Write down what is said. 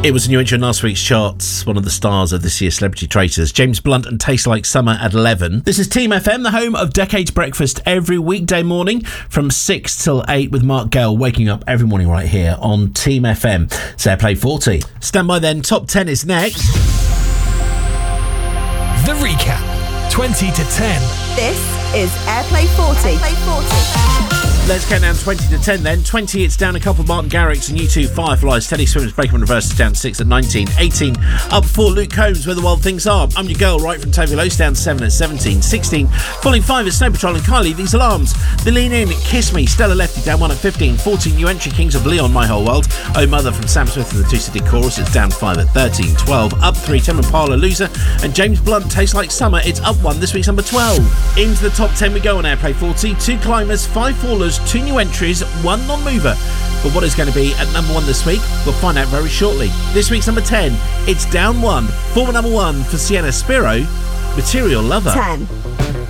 It was a new entry in last week's charts, one of the stars of this year's Celebrity Traitors, James Blunt and Taste Like Summer at 11. This is Team FM, the home of Decades Breakfast, every weekday morning from 6 till 8 with Mark Gale waking up every morning right here on Team FM. It's Airplay 40. Stand by then, Top 10 is next. The recap, 20 to 10. This is Airplay 40. Let's count down 20 to 10 then. 20, it's down a couple. Martin Garrix and U2 Fireflies. Teddy Swims Breaking Reverse is down 6 at 19. 18, up 4, Luke Combs, Where the Wild Things Are. I'm Your Girl, right from Toby Lowe's, down 7 at 17. 16, falling 5 at Snow Patrol and Kylie, These Alarms. The Lean In, Kiss Me, Stella Lefty, down 1 at 15. 14, new entry, Kings of Leon, My Whole World. Oh Mother from Sam Smith and the Two City Chorus, it's down 5 at 13. 12, up 3, Tim Impala, Loser. And James Blunt, Tastes Like Summer, it's up 1, this week's number 12. Into the top 10 we go on Airplay 40. 2 climbers, 5 fallers, 2 new entries, 1 non-mover. But what is going to be at number 1 this week, we'll find out very shortly. This week's number 10, it's down 1. Former number 1 for Sienna Spiro, Material Lover. 10.